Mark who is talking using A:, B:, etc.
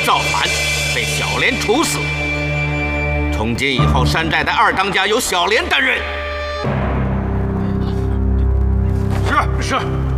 A: 造反，被小莲处死。从今以后，山寨的二当家由小莲担任。
B: 是。